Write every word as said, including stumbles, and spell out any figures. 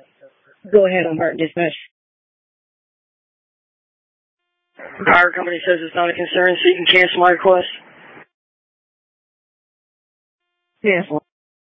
Go ahead on Bart Dispatch. Power company says it's not a concern, so you can cancel my request. Cancel.